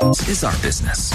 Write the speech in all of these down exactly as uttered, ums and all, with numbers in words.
is our business.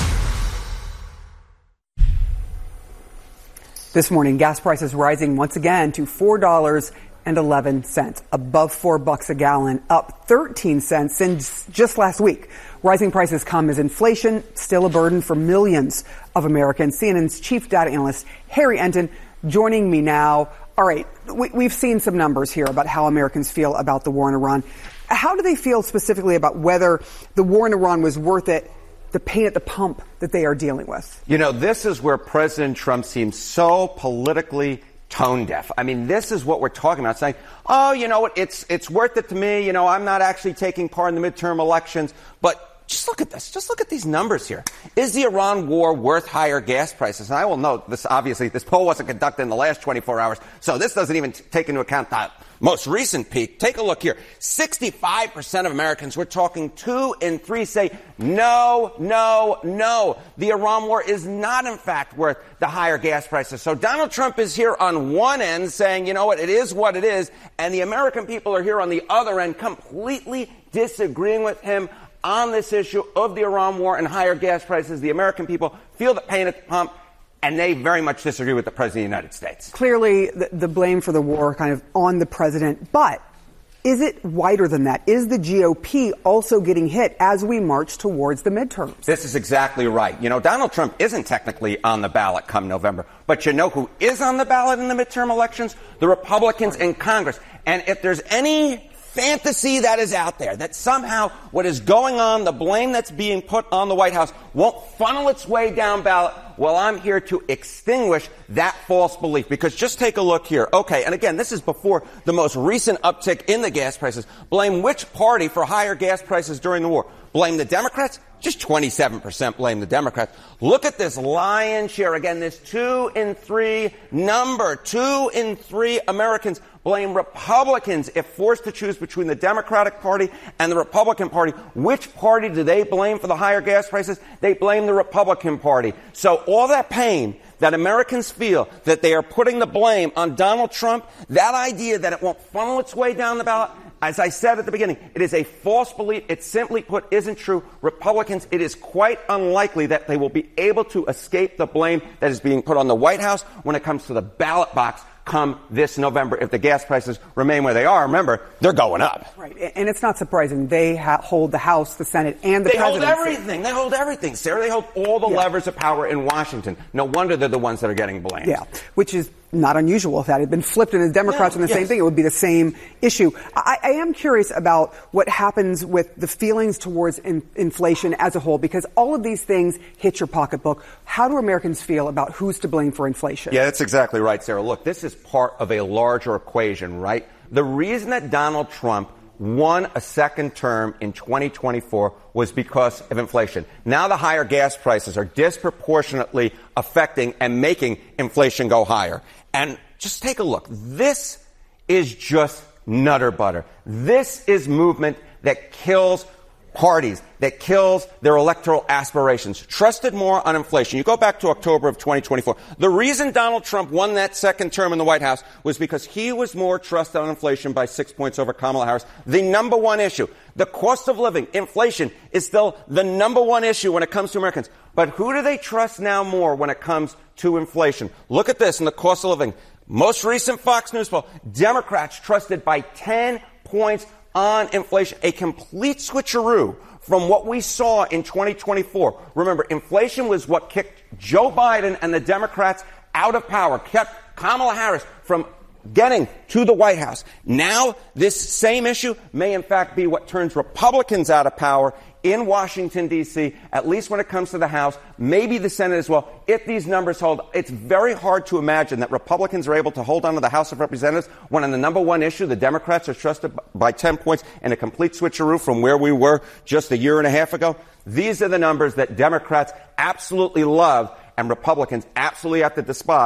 This morning, gas prices rising once again to four dollars and eleven cents, above four bucks a gallon, up thirteen cents since just last week. Rising prices come as inflation still a burden for millions of Americans. C N N's chief data analyst Harry Enten joining me now. All right, we, we've seen some numbers here about how Americans feel about the war in Iran. How do they feel specifically about whether the war in Iran was worth it, the pain at the pump that they are dealing with? You know, this is where President Trump seems so politically tone deaf. I mean, this is what we're talking about, saying, oh, you know what, it's it's worth it to me. You know, I'm not actually taking part in the midterm elections. But just look at this. Just look at these numbers here. Is the Iran war worth higher gas prices? And I will note this, obviously, this poll wasn't conducted in the last twenty-four hours, so this doesn't even t- take into account that most recent peak. Take a look here. sixty-five percent of Americans, we're talking two in three, say no, no, no. The Iran war is not, in fact, worth the higher gas prices. So Donald Trump is here on one end saying, you know what, it is what it is. And the American people are here on the other end completely disagreeing with him on this issue of the Iran war and higher gas prices. The American people feel the pain at the pump, and they very much disagree with the President of the United States. Clearly, the, the blame for the war kind of on the president. But is it wider than that? Is the G O P also getting hit as we march towards the midterms? This is exactly right. You know, Donald Trump isn't technically on the ballot come November. But you know who is on the ballot in the midterm elections? The Republicans in Congress. And if there's any fantasy that is out there that somehow what is going on, the blame that's being put on the White House, won't funnel its way down ballot, well, I'm here to extinguish that false belief. Because just take a look here. Okay, and again, this is before the most recent uptick in the gas prices. Blame which party for higher gas prices during the war? Blame the Democrats? Just twenty-seven percent blame the Democrats. Look at this lion's share. Again, this two in three number. Two in three Americans blame Republicans if forced to choose between the Democratic Party and the Republican Party. Which party do they blame for the higher gas prices? They blame the Republican Party. So all that pain that Americans feel that they are putting the blame on Donald Trump, that idea that it won't funnel its way down the ballot, as I said at the beginning, it is a false belief. It simply put isn't true. Republicans, it is quite unlikely that they will be able to escape the blame that is being put on the White House when it comes to the ballot box come this November. If the gas prices remain where they are, remember, they're going up. Right. And it's not surprising. They ha- hold the House, the Senate, and the they presidency. They hold everything. They hold everything, Sarah. They hold all the yeah. levers of power in Washington. No wonder they're the ones that are getting blamed. Yeah, which is not unusual. If that had been flipped and the Democrats yeah, on the yes. same thing, it would be the same issue. I, I am curious about what happens with the feelings towards in, inflation as a whole, because all of these things hit your pocketbook. How do Americans feel about who's to blame for inflation? Yeah, that's exactly right, Sarah. Look, this is part of a larger equation, right? The reason that Donald Trump won a second term in twenty twenty-four was because of inflation. Now the higher gas prices are disproportionately affecting and making inflation go higher. And just take a look. This is just nutter butter. This is movement that kills parties, that kills their electoral aspirations. Trusted more on inflation. You go back to October of twenty twenty-four. The reason Donald Trump won that second term in the White House was because he was more trusted on inflation by six points over Kamala Harris. The number one issue, the cost of living, inflation, is still the number one issue when it comes to Americans. But who do they trust now more when it comes to inflation? Look at this in the cost of living. Most recent Fox News poll, Democrats trusted by ten points on inflation, a complete switcheroo from what we saw in twenty twenty-four. Remember, inflation was what kicked Joe Biden and the Democrats out of power, kept Kamala Harris from getting to the White House. Now, this same issue may in fact be what turns Republicans out of power in Washington, D C, at least when it comes to the House, maybe the Senate as well. If these numbers hold, it's very hard to imagine that Republicans are able to hold on to the House of Representatives when on the number one issue, the Democrats are trusted by ten points and a complete switcheroo from where we were just a year and a half ago. These are the numbers that Democrats absolutely love and Republicans absolutely have to despise.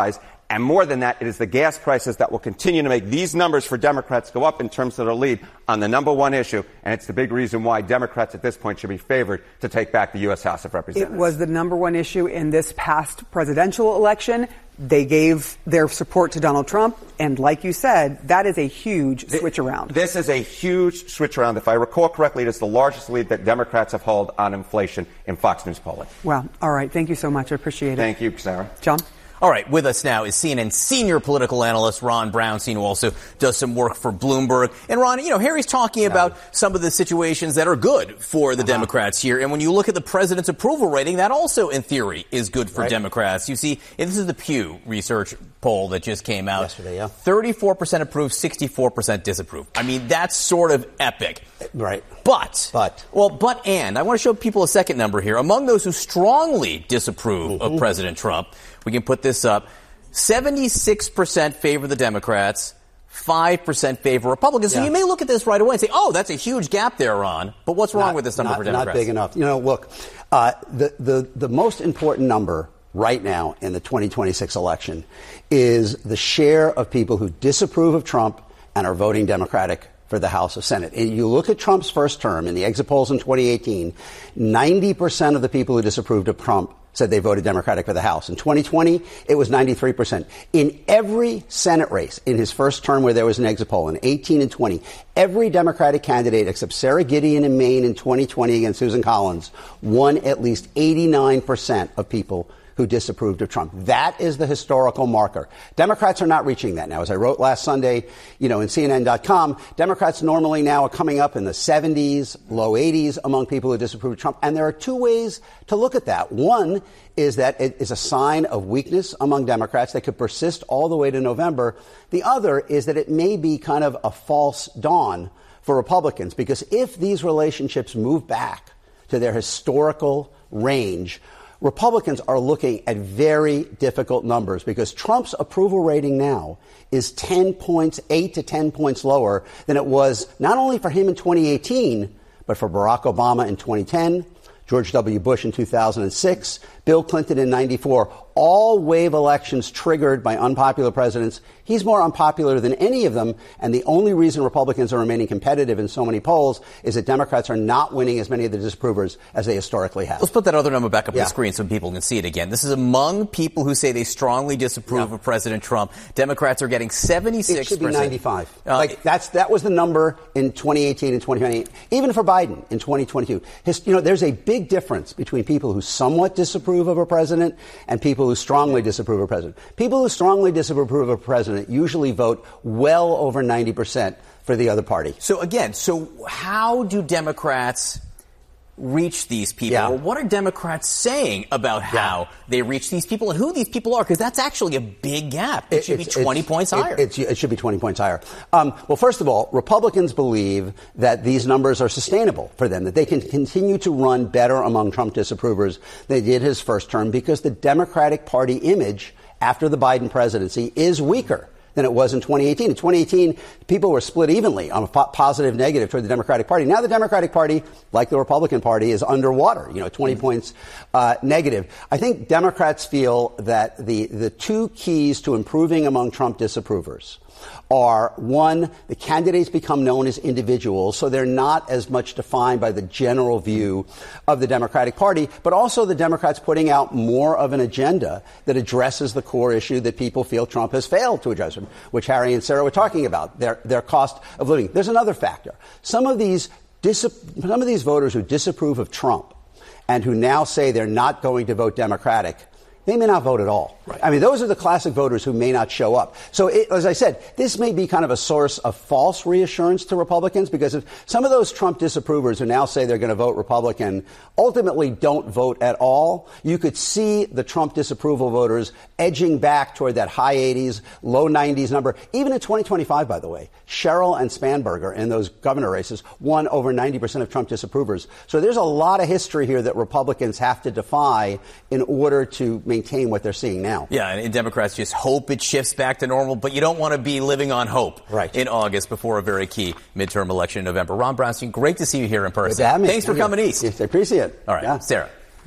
And more than that, it is the gas prices that will continue to make these numbers for Democrats go up in terms of their lead on the number one issue. And it's the big reason why Democrats at this point should be favored to take back the U S. House of Representatives. It was the number one issue in this past presidential election. They gave their support to Donald Trump. And like you said, that is a huge switch around. This is a huge switch around. If I recall correctly, it is the largest lead that Democrats have held on inflation in Fox News polling. Well, all right. Thank you so much. I appreciate it. Thank you, Sarah. John? All right, with us now is C N N senior political analyst Ron Brownstein, who also does some work for Bloomberg. And Ron, you know, Harry's talking about some of the situations that are good for the uh-huh. Democrats here. And when you look at the president's approval rating, that also, in theory, is good for right. Democrats. You see, and this is the Pew Research poll that just came out. Yesterday, yeah. thirty-four percent approve, sixty-four percent disapprove. I mean, that's sort of epic. Right. But, but, well, but and, I want to show people a second number here. Among those who strongly disapprove mm-hmm. of President Trump, we can put this up, seventy-six percent favor the Democrats, five percent favor Republicans. Yeah. So you may look at this right away and say, oh, that's a huge gap there, Ron. But what's wrong not, with this number not, for Democrats? Not big enough. You know, look, uh, the, the, the most important number right now in the twenty twenty-six election is the share of people who disapprove of Trump and are voting Democratic for the House of Senate. And you look at Trump's first term in the exit polls in twenty eighteen, ninety percent of the people who disapproved of Trump said they voted Democratic for the House. In twenty twenty, it was ninety-three percent. In every Senate race in his first term where there was an exit poll in eighteen and twenty, every Democratic candidate except Sarah Gideon in Maine in twenty twenty against Susan Collins won at least eighty-nine percent of people who disapproved of Trump. That is the historical marker. Democrats are not reaching that now. As I wrote last Sunday, you know, in C N N dot com, Democrats normally now are coming up in the seventies, low eighties among people who disapprove of Trump. And there are two ways to look at that. One is that it is a sign of weakness among Democrats that could persist all the way to November. The other is that it may be kind of a false dawn for Republicans, because if these relationships move back to their historical range, Republicans are looking at very difficult numbers, because Trump's approval rating now is ten points, eight to ten points lower than it was not only for him in twenty eighteen, but for Barack Obama in twenty ten, George W. Bush in two thousand six, Bill Clinton in ninety-four. All wave elections triggered by unpopular presidents. He's more unpopular than any of them. And the only reason Republicans are remaining competitive in so many polls is that Democrats are not winning as many of the disapprovers as they historically have. Let's put that other number back up yeah. on the screen so people can see it again. This is among people who say they strongly disapprove yeah. of President Trump. Democrats are getting seventy-six percent. It should be ninety-five. Uh, like that's that was the number in twenty eighteen and twenty twenty. Even for Biden in twenty twenty-two. His, you know, there's a big difference between people who somewhat disapprove of a president and people who strongly disapprove of a president. People who strongly disapprove of a president usually vote well over ninety percent for the other party. So again, so how do Democrats reach these people? Yeah. Or what are Democrats saying about how yeah. they reach these people and who these people are? Because that's actually a big gap. It, it should be twenty points higher. It, it should be twenty points higher. Um, well, first of all, Republicans believe that these numbers are sustainable for them, that they can continue to run better among Trump disapprovers than they did his first term, because the Democratic Party image after the Biden presidency is weaker than it was in twenty eighteen. In twenty eighteen, people were split evenly on a positive, negative toward the Democratic Party. Now the Democratic Party, like the Republican Party, is underwater, you know, twenty mm-hmm. points uh, negative. I think Democrats feel that the, the two keys to improving among Trump disapprovers are, one, the candidates become known as individuals, so they're not as much defined by the general view of the Democratic Party, but also the Democrats putting out more of an agenda that addresses the core issue that people feel Trump has failed to address, which Harry and Sarah were talking about, their, their cost of living. There's another factor. Some of these dis- some of these voters who disapprove of Trump and who now say they're not going to vote Democratic, they may not vote at all. Right. I mean, those are the classic voters who may not show up. So, it, as I said, this may be kind of a source of false reassurance to Republicans, because if some of those Trump disapprovers who now say they're going to vote Republican ultimately don't vote at all, you could see the Trump disapproval voters edging back toward that high eighties, low nineties number. Even in twenty twenty-five, by the way, Sherrill and Spanberger in those governor races won over ninety percent of Trump disapprovers. So there's a lot of history here that Republicans have to defy in order to maintain what they're seeing now. Yeah, and Democrats just hope it shifts back to normal, but you don't want to be living on hope right. in August before a very key midterm election in November. Ron Brownstein, great to see you here in person. Thanks for coming east. Yes, I appreciate it. All right, yeah. Sarah.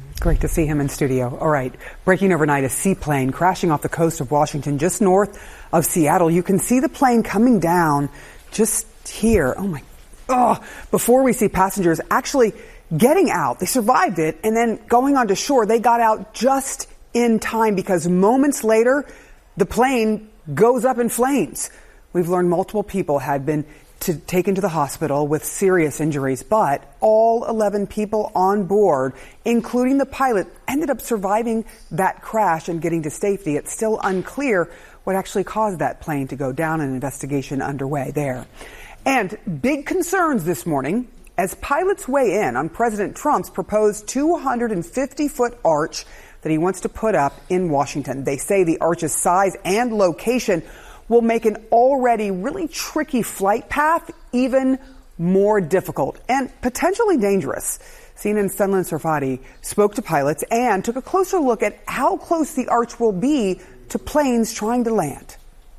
Great to see him in studio. All right. Breaking overnight, a seaplane crashing off the coast of Washington just north of Seattle. You can see the plane coming down just here. Oh, my. Oh, before we see passengers actually getting out. They survived it, and then going onto shore, they got out just in time because moments later, the plane goes up in flames. We've learned multiple people had been to taken to the hospital with serious injuries, but all eleven people on board, including the pilot, ended up surviving that crash and getting to safety. It's still unclear what actually caused that plane to go down, an investigation underway there. And big concerns this morning as pilots weigh in on President Trump's proposed two hundred fifty foot arch that he wants to put up in Washington. They say the arch's size and location will make an already really tricky flight path even more difficult and potentially dangerous. C N N's Sunlen Serfati spoke to pilots and took a closer look at how close the arch will be to planes trying to land.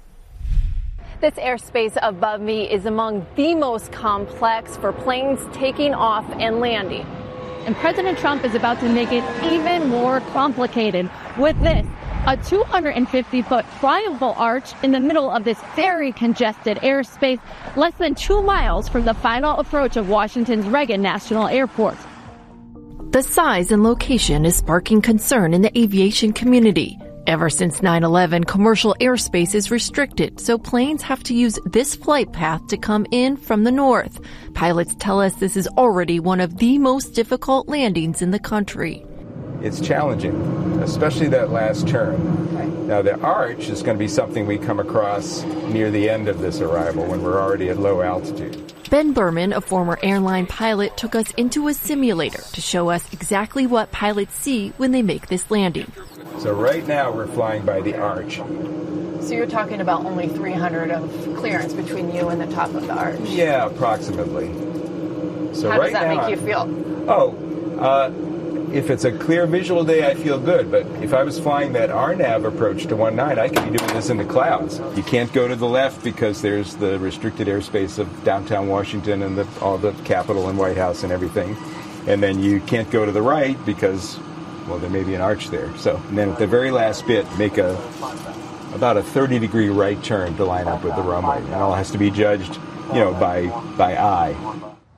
This airspace above me is among the most complex for planes taking off and landing. And President Trump is about to make it even more complicated with this. A two hundred fifty foot triumphal arch in the middle of this very congested airspace, less than two miles from the final approach of Washington's Reagan National Airport. The size and location is sparking concern in the aviation community. Ever since nine eleven, commercial airspace is restricted, so planes have to use this flight path to come in from the north. Pilots tell us this is already one of the most difficult landings in the country. It's challenging, especially that last turn. Now, the arch is going to be something we come across near the end of this arrival when we're already at low altitude. Ben Berman, a former airline pilot, took us into a simulator to show us exactly what pilots see when they make this landing. So right now we're flying by the arch. So you're talking about only three hundred of clearance between you and the top of the arch? Yeah, approximately. So How right does that now, make you feel? Oh, uh, if it's a clear visual day, I feel good. But if I was flying that R NAV approach to one nine, I could be doing this in the clouds. You can't go to the left because there's the restricted airspace of downtown Washington and the, all the Capitol and White House and everything. And then you can't go to the right because, well, there may be an arch there. So, and then at the very last bit, make a about a thirty degree right turn to line up with the runway. And all has to be judged, you know, by by eye.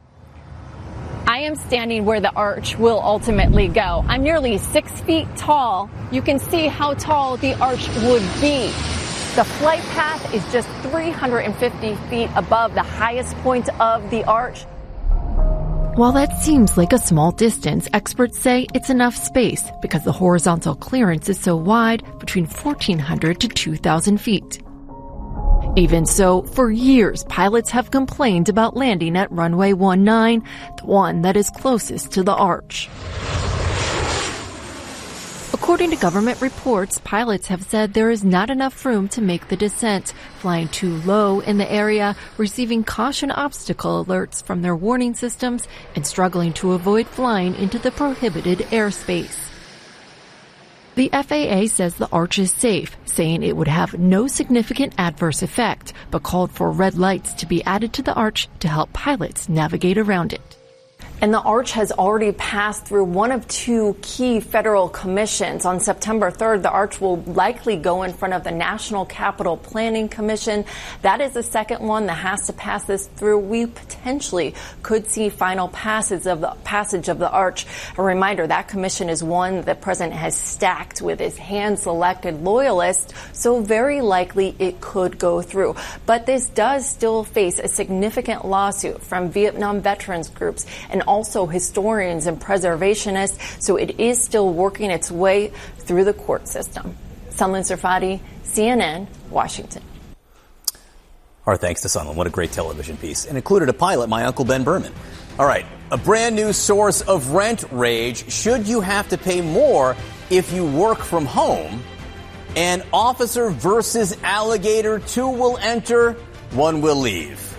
I am standing where the arch will ultimately go. I'm nearly six feet tall. You can see how tall the arch would be. The flight path is just three hundred fifty feet above the highest point of the arch. While that seems like a small distance, experts say it's enough space because the horizontal clearance is so wide, between fourteen hundred to two thousand feet. Even so, for years, pilots have complained about landing at runway one nine, the one that is closest to the arch. According to government reports, pilots have said there is not enough room to make the descent, flying too low in the area, receiving caution obstacle alerts from their warning systems, and struggling to avoid flying into the prohibited airspace. The F A A says the arch is safe, saying it would have no significant adverse effect, but called for red lights to be added to the arch to help pilots navigate around it. And the arch has already passed through one of two key federal commissions. On September third, the arch will likely go in front of the National Capital Planning Commission. That is the second one that has to pass this through. We potentially could see final passage of the passage of the arch. A reminder, that commission is one that the president has stacked with his hand-selected loyalists, so very likely it could go through. But this does still face a significant lawsuit from Vietnam veterans groups and also historians and preservationists, so it is still working its way through the court system. Sunlen Serfati, C N N, Washington. Our thanks to Sunlen. What a great television piece. And included a pilot, my Uncle Ben Berman. All right, a brand new source of rent rage. Should you have to pay more if you work from home? And Officer versus Alligator, two will enter, one will leave.